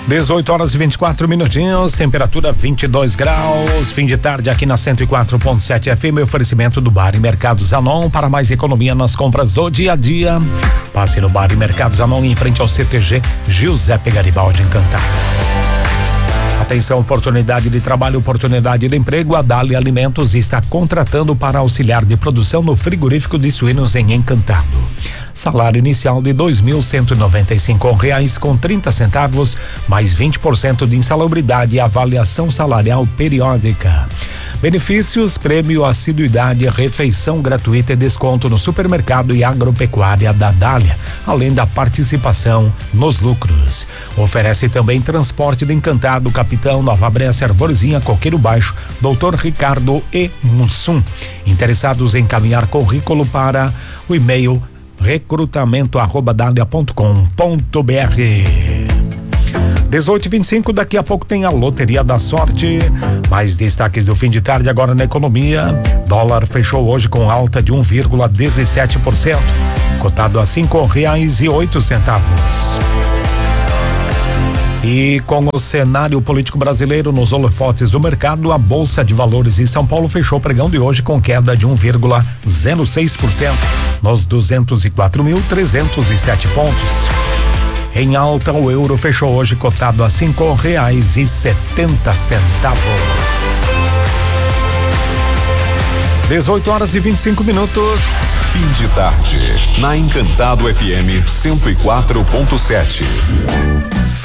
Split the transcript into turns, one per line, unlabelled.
18 horas e 24 minutinhos, temperatura 22 graus, fim de tarde aqui na 104.7 FM, oferecimento do Bar e Mercado Zanon. Para mais economia nas compras do dia a dia, passe no Bar e Mercado Zanon em frente ao CTG Giuseppe Garibaldi, em Cantar. Atenção, oportunidade de trabalho, oportunidade de emprego. A Dali Alimentos está contratando para auxiliar de produção no frigorífico de suínos em Encantado. Salário inicial de R$2.195 com 30 centavos, mais 20% de insalubridade e avaliação salarial periódica. Benefícios: prêmio, assiduidade, refeição gratuita e desconto no supermercado e agropecuária da Dália, além da participação nos lucros. Oferece também transporte de Encantado, Capitão, Nova Brença, Arvorezinha, Coqueiro Baixo, Doutor Ricardo e Mussum. Interessados em encaminhar currículo para o e-mail recrutamento@dalia.com.br. 18h25, daqui a pouco tem a Loteria da Sorte. Mais destaques do fim de tarde agora na economia. Dólar fechou hoje com alta de 1,17%, cotado a R$5,08. E com o cenário político brasileiro nos holofotes do mercado, a Bolsa de Valores em São Paulo fechou o pregão de hoje com queda de 1,06%, nos 204.307 pontos. Em alta, o euro fechou hoje cotado a R$5,70. 18 horas e 25 minutos.
Fim de tarde, na Encantado FM 104.7.